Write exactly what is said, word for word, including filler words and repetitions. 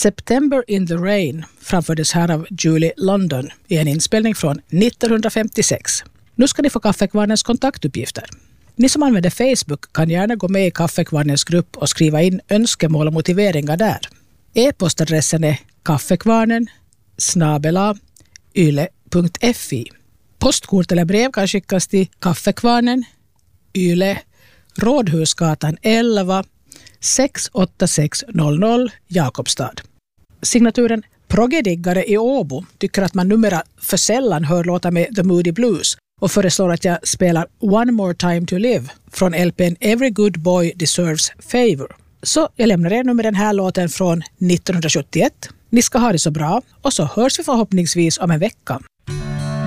September in the Rain framfördes här av Julie London i en inspelning från nittonhundrafemtiosex. Nu ska ni få Kaffekvarnens kontaktuppgifter. Ni som använder Facebook kan gärna gå med i Kaffekvarnens grupp och skriva in önskemål och motiveringar där. E-postadressen är kaffekvarnen snabel-a yle punkt fi. Postkort eller brev kan skickas till Kaffekvarnen, Yle, Rådhusgatan elva, sex åtta sex noll noll, Jakobstad. Signaturen Proggediggare i Åbo tycker att man numera för sällan hör låta med The Moody Blues och föreslår att jag spelar One More Time to Live från L P:n Every Good Boy Deserves Favor. Så jag lämnar er nu med den här låten från nittonhundrasjuttioett. Ni ska ha det så bra och så hörs vi förhoppningsvis om en vecka.